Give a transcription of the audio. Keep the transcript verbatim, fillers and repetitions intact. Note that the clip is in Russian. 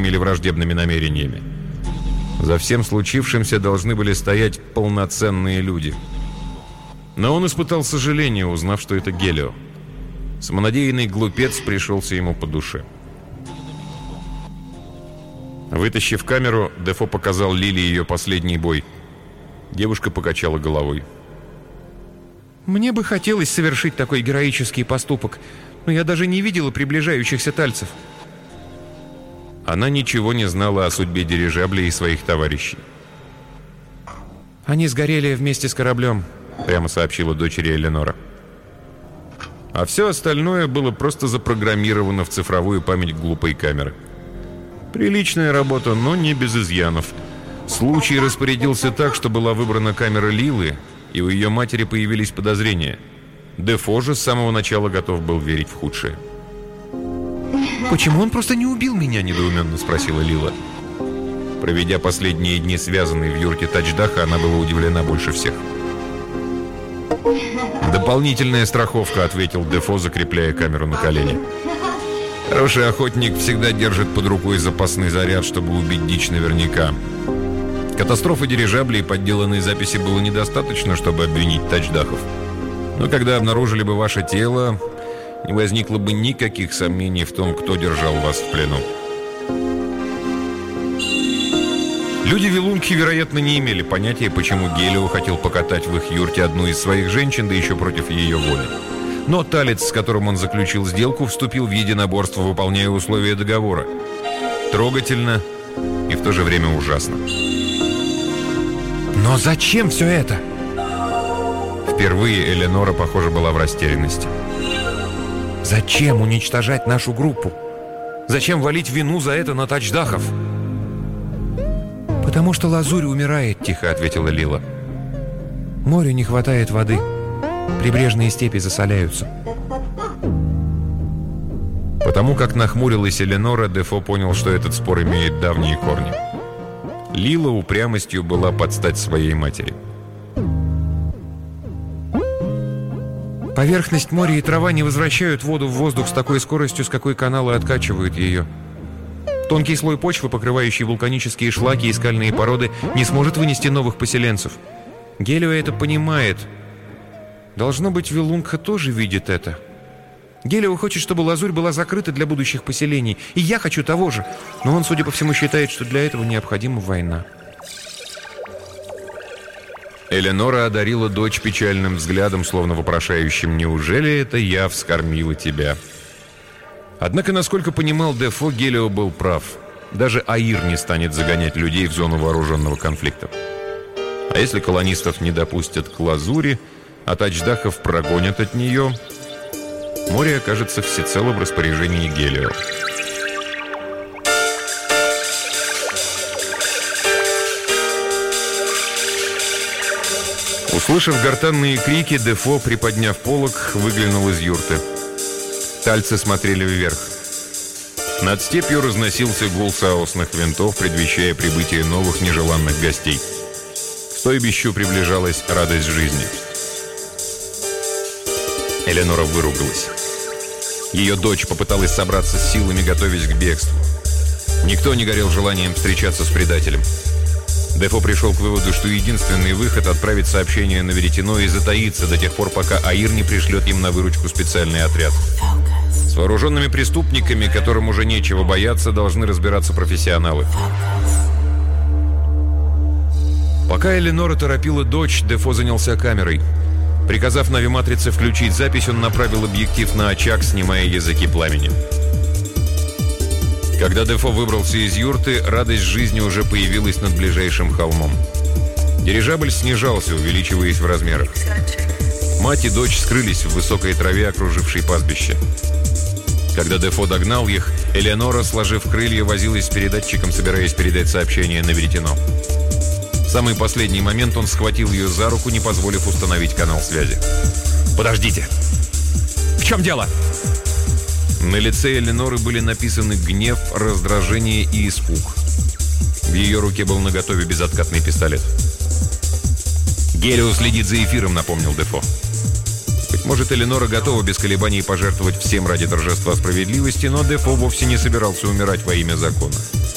или враждебными намерениями. За всем случившимся должны были стоять полноценные люди. Но он испытал сожаление, узнав, что это Гелио. Самонадеянный глупец пришелся ему по душе. Вытащив камеру, Дефо показал Лили ее последний бой. Девушка покачала головой. «Мне бы хотелось совершить такой героический поступок, но я даже не видела приближающихся тальцев». Она ничего не знала о судьбе дирижабля и своих товарищей. «Они сгорели вместе с кораблем», — прямо сообщила дочери Эленора. А все остальное было просто запрограммировано в цифровую память глупой камеры. Приличная работа, но не без изъянов. Случай распорядился так, что была выбрана камера Лилы, и у ее матери появились подозрения. Дефо же с самого начала готов был верить в худшее. «Почему он просто не убил меня?» — недоуменно спросила Лила. Проведя последние дни связанной в юрте Тачдаха, она была удивлена больше всех. «Дополнительная страховка», — ответил Дефо, закрепляя камеру на колени. «Хороший охотник всегда держит под рукой запасный заряд, чтобы убить дичь наверняка. Катастрофы дирижаблей и подделанной записи было недостаточно, чтобы обвинить Тачдахов. Но когда обнаружили бы ваше тело, не возникло бы никаких сомнений в том, кто держал вас в плену». Люди Вилунги, вероятно, не имели понятия, почему Гелио хотел покатать в их юрте одну из своих женщин, да еще против ее воли. Но талец, с которым он заключил сделку, вступил в единоборство, выполняя условия договора. Трогательно и в то же время ужасно. «Но зачем все это?» Впервые Эленора, похоже, была в растерянности. «Зачем уничтожать нашу группу? Зачем валить вину за это на Тачдахов?» «Потому что Лазурь умирает», — тихо ответила Лила. «Морю не хватает воды. Прибрежные степи засоляются». Потому как нахмурилась Эленора, Дефо понял, что этот спор имеет давние корни. Лила упрямостью была под стать своей матери. «Поверхность моря и трава не возвращают воду в воздух с такой скоростью, с какой каналы откачивают ее. Тонкий слой почвы, покрывающий вулканические шлаки и скальные породы, не сможет вынести новых поселенцев. Гелио это понимает. Должно быть, Вилунгха тоже видит это. Гелио хочет, чтобы Лазурь была закрыта для будущих поселений. И я хочу того же. Но он, судя по всему, считает, что для этого необходима война». Эленора одарила дочь печальным взглядом, словно вопрошающим: «Неужели это я вскормила тебя?» Однако, насколько понимал Дефо, Гелио был прав. Даже Аир не станет загонять людей в зону вооруженного конфликта. А если колонистов не допустят к Лазури, а Тачдахов прогонят от нее, море окажется всецело в распоряжении Гелио. Услышав гортанные крики, Дефо, приподняв полог, выглянул из юрты. Тальцы смотрели вверх. Над степью разносился гул саусных винтов, предвещая прибытие новых нежеланных гостей. К стойбищу приближалась радость жизни. Эленора выругалась. Ее дочь попыталась собраться с силами, готовясь к бегству. Никто не горел желанием встречаться с предателем. Дефо пришел к выводу, что единственный выход — отправить сообщение на Веретено и затаиться до тех пор, пока Аир не пришлет им на выручку специальный отряд. С вооруженными преступниками, которым уже нечего бояться, должны разбираться профессионалы. Пока Эленора торопила дочь, Дефо занялся камерой. Приказав навиматрице включить запись, он направил объектив на очаг, снимая языки пламени. Когда Дефо выбрался из юрты, радость жизни уже появилась над ближайшим холмом. Дирижабль снижался, увеличиваясь в размерах. Мать и дочь скрылись в высокой траве, окружившей пастбище. Когда Дефо догнал их, Элеонора, сложив крылья, возилась с передатчиком, собираясь передать сообщение на Веретено. В самый последний момент он схватил ее за руку, не позволив установить канал связи. «Подождите! В чем дело?» На лице Эленоры были написаны гнев, раздражение и испуг. В ее руке был наготове безоткатный пистолет. «Гелио следит за эфиром», — напомнил Дефо. Быть может, Эленора готова без колебаний пожертвовать всем ради торжества справедливости, но Дефо вовсе не собирался умирать во имя закона.